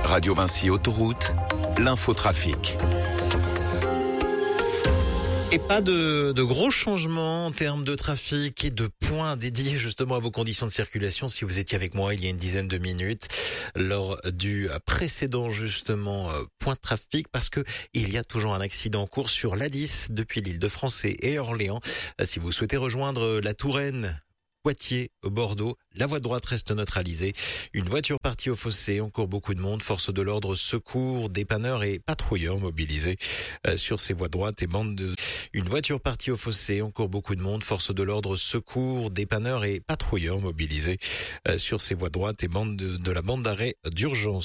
Radio Vinci Autoroute, l'infotrafic. Et pas de gros changements en termes de trafic et de points dédiés justement à vos conditions de circulation. Si vous étiez avec moi il y a une dizaine de minutes lors du précédent justement point de trafic, parce que il y a toujours un accident en cours sur l'A10 depuis l'Île-de-France et Orléans. Si vous souhaitez rejoindre la Touraine, Poitiers, Bordeaux, la voie droite reste neutralisée. Une voiture partie au fossé, encore beaucoup de monde. Forces de l'ordre, secours, dépanneurs et patrouilleurs mobilisés sur ces voies droites et bandes de... Une voiture partie au fossé, encore beaucoup de monde. Forces de l'ordre, secours, dépanneurs et patrouilleurs mobilisés sur ces voies droites et bandes de la bande d'arrêt d'urgence.